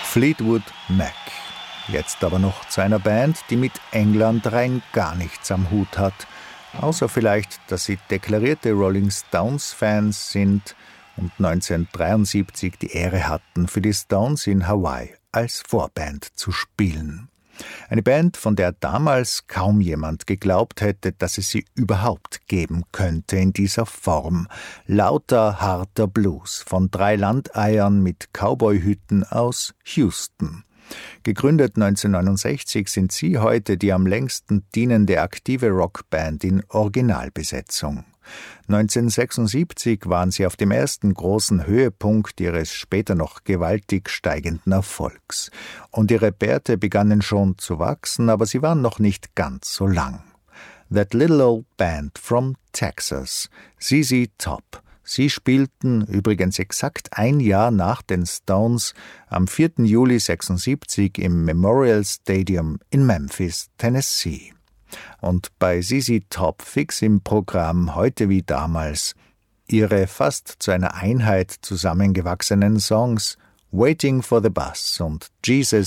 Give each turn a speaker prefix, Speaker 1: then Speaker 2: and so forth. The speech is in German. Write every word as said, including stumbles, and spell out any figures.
Speaker 1: Fleetwood Mac. Jetzt aber noch zu einer Band, die mit England rein gar nichts am Hut hat. Außer vielleicht, dass sie deklarierte Rolling Stones-Fans sind und neunzehnhundertdreiundsiebzig die Ehre hatten, für die Stones in Hawaii als Vorband zu spielen. Eine Band, von der damals kaum jemand geglaubt hätte, dass es sie überhaupt geben könnte in dieser Form. Lauter harter Blues von drei Landeiern mit Cowboyhüten aus Houston. Gegründet neunzehnhundertneunundsechzig sind sie heute die am längsten dienende aktive Rockband in Originalbesetzung. neunzehnhundertsechsundsiebzig waren sie auf dem ersten großen Höhepunkt ihres später noch gewaltig steigenden Erfolgs. Und ihre Bärte begannen schon zu wachsen, aber sie waren noch nicht ganz so lang. That Little Old Band from Texas, Z Z Top. Sie spielten übrigens exakt ein Jahr nach den Stones am vierten Juli sechsundsiebzig im Memorial Stadium in Memphis, Tennessee. Und bei Z Z Top fix im Programm heute wie damals ihre fast zu einer Einheit zusammengewachsenen Songs Waiting for the Bus und Jesus